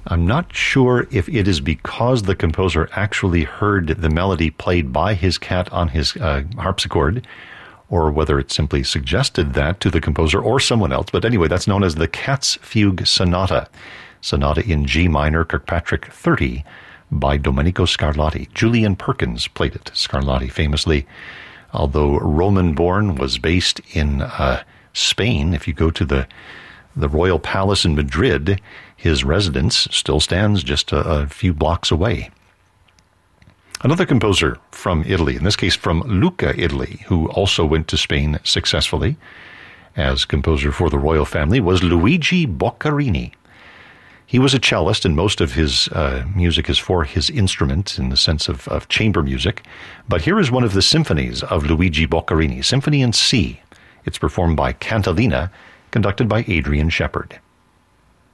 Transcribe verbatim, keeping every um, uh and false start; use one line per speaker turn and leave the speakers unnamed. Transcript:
I'm not sure if it is because the composer actually heard the melody played by his cat on his uh, harpsichord, or whether it simply suggested that to the composer or someone else. But anyway, that's known as the Cat's Fugue Sonata, Sonata in G minor, Kirkpatrick thirty, by Domenico Scarlatti. Julian Perkins played it. Scarlatti famously, although Roman-born, was based in uh, Spain. If you go to the the Royal Palace in Madrid, his residence still stands just a, a few blocks away. Another composer from Italy, in this case from Lucca, Italy, who also went to Spain successfully as composer for the royal family, was Luigi Boccherini. He was a cellist, and most of his uh, music is for his instrument in the sense of, of chamber music. But here is one of the symphonies of Luigi Boccherini, Symphony in C. It's performed by Cantalina, conducted by Adrian Shepard.